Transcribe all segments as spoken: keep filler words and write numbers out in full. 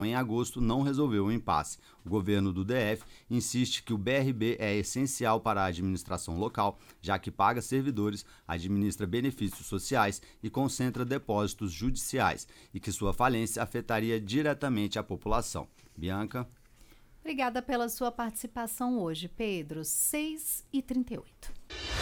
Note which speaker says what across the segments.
Speaker 1: em agosto não resolveu o impasse. O governo do D F insiste que o B R B é essencial para a administração local, já que paga servidores, administra benefícios sociais e concentra depósitos judiciais, e que sua falência afetaria diretamente a população. Bianca?
Speaker 2: Obrigada pela sua participação hoje, Pedro. seis e trinta e oito.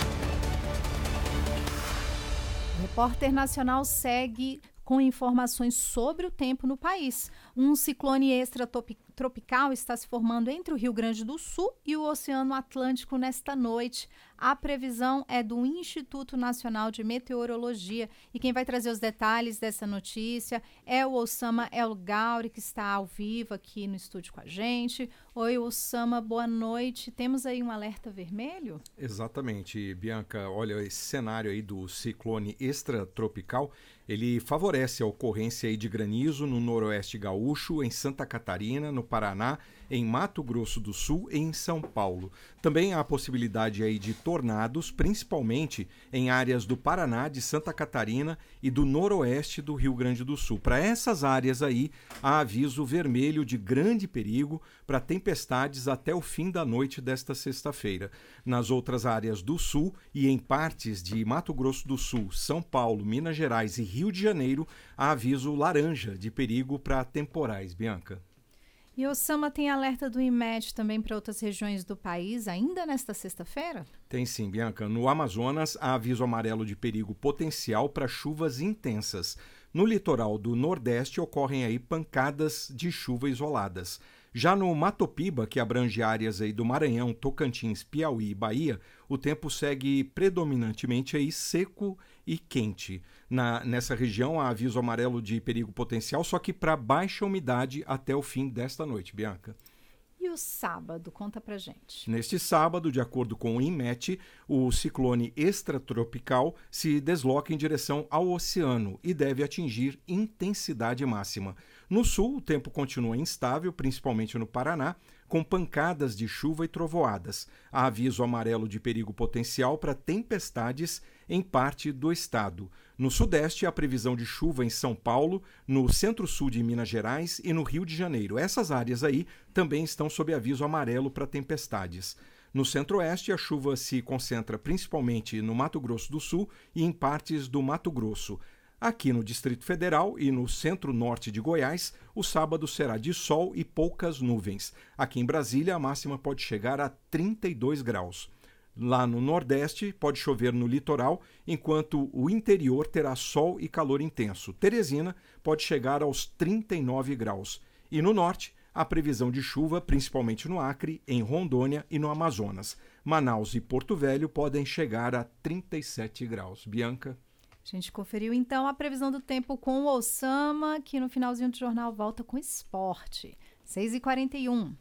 Speaker 2: O Repórter Nacional segue com informações sobre o tempo no país. Um ciclone extratropical está se formando entre o Rio Grande do Sul e o Oceano Atlântico nesta noite. A previsão é do Instituto Nacional de Meteorologia. E quem vai trazer os detalhes dessa notícia é o Osama El Gauri, que está ao vivo aqui no estúdio com a gente. Oi, Osama, boa noite. Temos aí um alerta vermelho?
Speaker 3: Exatamente, Bianca. Olha, esse cenário aí do ciclone extratropical, ele favorece a ocorrência aí de granizo no noroeste gaúcho, em Santa Catarina, no Paraná, em Mato Grosso do Sul e em São Paulo. Também há a possibilidade aí de tornados, principalmente em áreas do Paraná, de Santa Catarina e do noroeste do Rio Grande do Sul. Para essas áreas aí, há aviso vermelho de grande perigo para tempestades até o fim da noite desta sexta-feira. Nas outras áreas do sul e em partes de Mato Grosso do Sul, São Paulo, Minas Gerais e Rio de Janeiro, há aviso laranja de perigo para temporais. Bianca?
Speaker 2: E o Osama, tem alerta do IMET também para outras regiões do país, ainda nesta sexta-feira?
Speaker 3: Tem sim, Bianca. No Amazonas, há aviso amarelo de perigo potencial para chuvas intensas. No litoral do Nordeste, ocorrem aí pancadas de chuva isoladas. Já no Mato Piba, que abrange áreas aí do Maranhão, Tocantins, Piauí e Bahia, o tempo segue predominantemente aí seco e quente. Na, nessa região há aviso amarelo de perigo potencial, só que para baixa umidade até o fim desta noite, Bianca.
Speaker 2: E o sábado? Conta pra gente.
Speaker 3: Neste sábado, de acordo com o INMET, o ciclone extratropical se desloca em direção ao oceano e deve atingir intensidade máxima. No sul, o tempo continua instável, principalmente no Paraná, com pancadas de chuva e trovoadas. Há aviso amarelo de perigo potencial para tempestades em parte do estado. No sudeste, há previsão de chuva em São Paulo, no centro-sul de Minas Gerais e no Rio de Janeiro. Essas áreas aí também estão sob aviso amarelo para tempestades. No centro-oeste, a chuva se concentra principalmente no Mato Grosso do Sul e em partes do Mato Grosso. Aqui no Distrito Federal e no centro-norte de Goiás, o sábado será de sol e poucas nuvens. Aqui em Brasília, a máxima pode chegar a trinta e dois graus. Lá no Nordeste, pode chover no litoral, enquanto o interior terá sol e calor intenso. Teresina pode chegar aos trinta e nove graus. E no Norte, a previsão de chuva, principalmente no Acre, em Rondônia e no Amazonas. Manaus e Porto Velho podem chegar a trinta e sete graus. Bianca?
Speaker 2: A gente conferiu então a previsão do tempo com o Osama, que no finalzinho do jornal volta com esporte. seis e quarenta e um.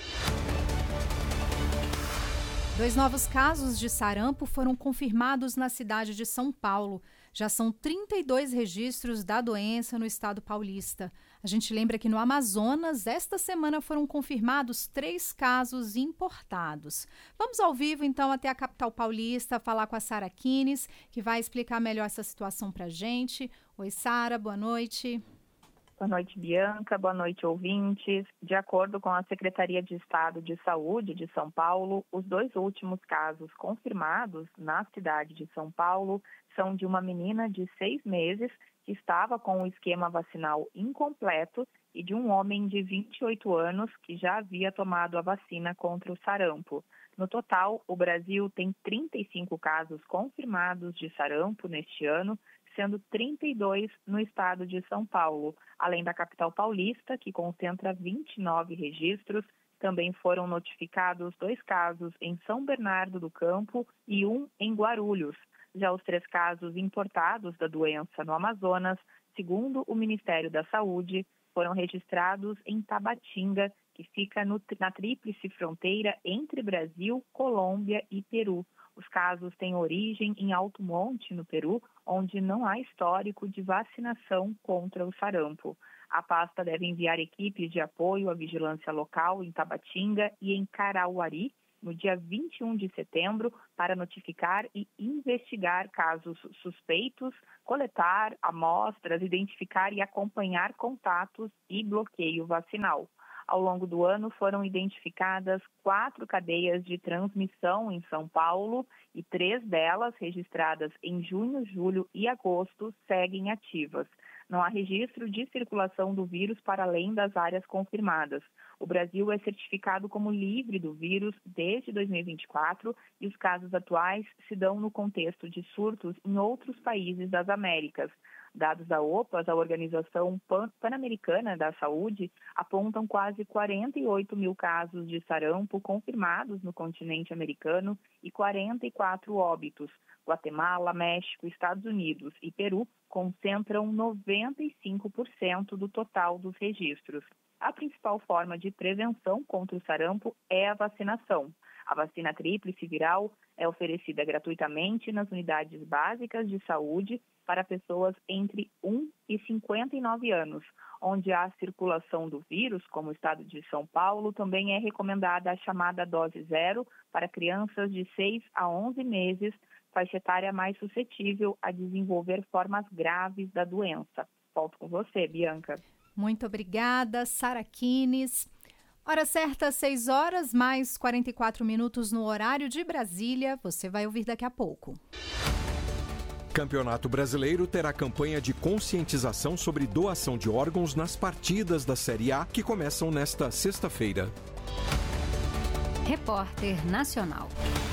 Speaker 2: Dois novos casos de sarampo foram confirmados na cidade de São Paulo. Já são trinta e dois registros da doença no estado paulista. A gente lembra que no Amazonas, esta semana foram confirmados três casos importados. Vamos ao vivo, então, até a capital paulista, falar com a Sara Kines, que vai explicar melhor essa situação para a gente. Oi, Sara, boa noite.
Speaker 4: Boa noite, Bianca. Boa noite, ouvintes. De acordo com a Secretaria de Estado de Saúde de São Paulo, os dois últimos casos confirmados na cidade de São Paulo são de uma menina de seis meses que estava com o esquema vacinal incompleto e de um homem de vinte e oito anos que já havia tomado a vacina contra o sarampo. No total, o Brasil tem trinta e cinco casos confirmados de sarampo neste ano, sendo trinta e dois no estado de São Paulo. Além da capital paulista, que concentra vinte e nove registros, também foram notificados dois casos em São Bernardo do Campo e um em Guarulhos. Já os três casos importados da doença no Amazonas, segundo o Ministério da Saúde, foram registrados em Tabatinga, que fica no, na tríplice fronteira entre Brasil, Colômbia e Peru. Os casos têm origem em Alto Monte, no Peru, onde não há histórico de vacinação contra o sarampo. A pasta deve enviar equipes de apoio à vigilância local em Tabatinga e em Carauari no dia vinte e um de setembro, para notificar e investigar casos suspeitos, coletar amostras, identificar e acompanhar contatos e bloqueio vacinal. Ao longo do ano, foram identificadas quatro cadeias de transmissão em São Paulo e três delas, registradas em junho, julho e agosto, seguem ativas. Não há registro de circulação do vírus para além das áreas confirmadas. O Brasil é certificado como livre do vírus desde dois mil e vinte e quatro e os casos atuais se dão no contexto de surtos em outros países das Américas. Dados da OPAS, a Organização Pan- Pan-Americana da Saúde, apontam quase quarenta e oito mil casos de sarampo confirmados no continente americano e quarenta e quatro óbitos. Guatemala, México, Estados Unidos e Peru concentram noventa e cinco por cento do total dos registros. A principal forma de prevenção contra o sarampo é a vacinação. A vacina tríplice viral é oferecida gratuitamente nas unidades básicas de saúde para pessoas entre um e cinquenta e nove anos. Onde há circulação do vírus, como o estado de São Paulo, também é recomendada a chamada dose zero para crianças de seis a onze meses, faixa etária mais suscetível a desenvolver formas graves da doença. Volto com você, Bianca.
Speaker 2: Muito obrigada, Sara Kines. Hora certa, seis horas, mais quarenta e quatro minutos no horário de Brasília. Você vai ouvir daqui a pouco.
Speaker 3: Campeonato Brasileiro terá campanha de conscientização sobre doação de órgãos nas partidas da Série A que começam nesta sexta-feira.
Speaker 5: Repórter Nacional.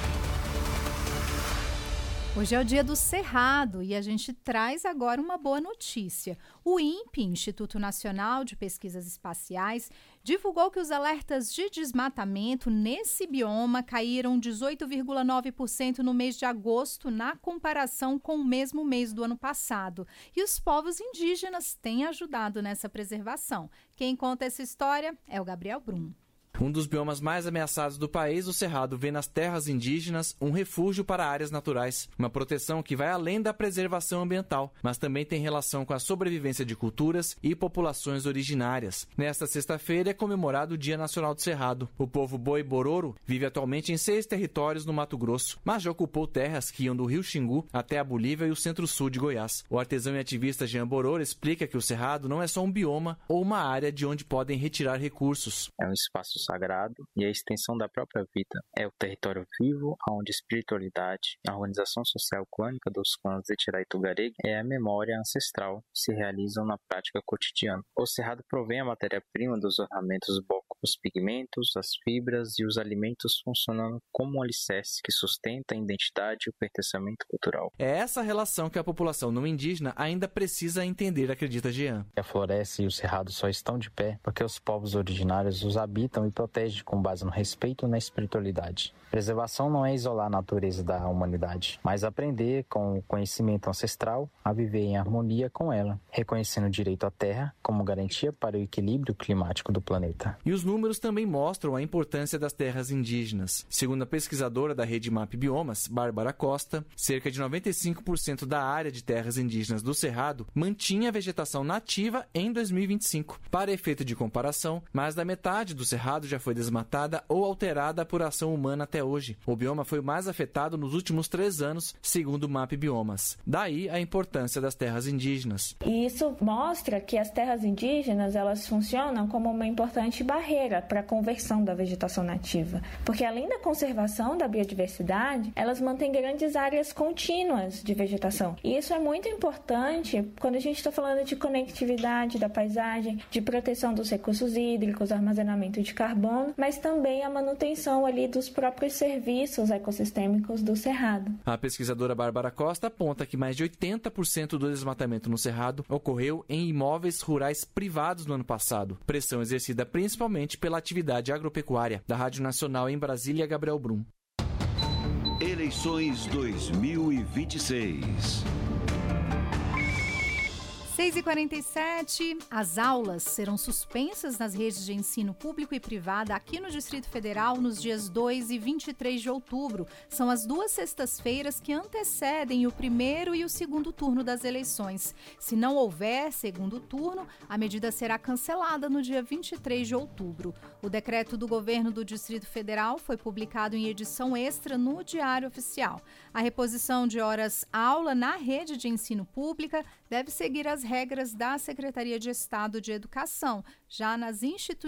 Speaker 2: Hoje é o dia do Cerrado e a gente traz agora uma boa notícia. O INPE, Instituto Nacional de Pesquisas Espaciais, divulgou que os alertas de desmatamento nesse bioma caíram dezoito vírgula nove por cento no mês de agosto na comparação com o mesmo mês do ano passado. E os povos indígenas têm ajudado nessa preservação. Quem conta essa história é o Gabriel Brum.
Speaker 6: Um dos biomas mais ameaçados do país, o Cerrado vê nas terras indígenas um refúgio para áreas naturais. Uma proteção que vai além da preservação ambiental, mas também tem relação com a sobrevivência de culturas e populações originárias. Nesta sexta-feira é comemorado o Dia Nacional do Cerrado. O povo Boi-Bororo vive atualmente em seis territórios no Mato Grosso, mas já ocupou terras que iam do Rio Xingu até a Bolívia e o centro-sul de Goiás. O artesão e ativista Jean Bororo explica que o Cerrado não é só um bioma ou uma área de onde podem retirar recursos.
Speaker 7: É um espaço sagrado e a extensão da própria vida. É o território vivo onde a espiritualidade, a organização social clânica dos clãs de Itirai Tugareg é a memória ancestral que se realizam na prática cotidiana. O cerrado provém a matéria-prima dos ornamentos boco, os pigmentos, as fibras e os alimentos funcionando como um alicerce que sustenta a identidade e o pertencimento cultural.
Speaker 6: É essa relação que a população não indígena ainda precisa entender, acredita Jean.
Speaker 7: A floresta e o cerrado só estão de pé porque os povos originários os habitam e protege com base no respeito e na espiritualidade. Preservação não é isolar a natureza da humanidade, mas aprender com o conhecimento ancestral a viver em harmonia com ela, reconhecendo o direito à terra como garantia para o equilíbrio climático do planeta.
Speaker 6: E os números também mostram a importância das terras indígenas. Segundo a pesquisadora da Rede Map Biomas, Bárbara Costa, cerca de noventa e cinco por cento da área de terras indígenas do Cerrado mantinha vegetação nativa em dois mil e vinte e cinco. Para efeito de comparação, mais da metade do Cerrado já foi desmatada ou alterada por ação humana até hoje. O bioma foi o mais afetado nos últimos três anos, segundo o Map Biomas. Daí a importância das terras indígenas.
Speaker 8: E isso mostra que as terras indígenas elas funcionam como uma importante barreira para a conversão da vegetação nativa, porque além da conservação da biodiversidade, elas mantêm grandes áreas contínuas de vegetação. E isso é muito importante quando a gente está falando de conectividade da paisagem, de proteção dos recursos hídricos, armazenamento de carbono, mas também a manutenção ali dos próprios serviços ecossistêmicos do Cerrado.
Speaker 6: A pesquisadora Bárbara Costa aponta que mais de oitenta por cento do desmatamento no Cerrado ocorreu em imóveis rurais privados no ano passado, pressão exercida principalmente pela atividade agropecuária. Da Rádio Nacional em Brasília, Gabriel Brum.
Speaker 9: Eleições dois mil e vinte e seis.
Speaker 2: seis e quarenta e sete, as aulas serão suspensas nas redes de ensino público e privada aqui no Distrito Federal nos dias dois e vinte e três de outubro. São as duas sextas-feiras que antecedem o primeiro e o segundo turno das eleições. Se não houver segundo turno, a medida será cancelada no dia vinte e três de outubro. O decreto do governo do Distrito Federal foi publicado em edição extra no Diário Oficial. A reposição de horas-aula na rede de ensino pública deve seguir as regras da Secretaria de Estado de Educação. Já nas instituições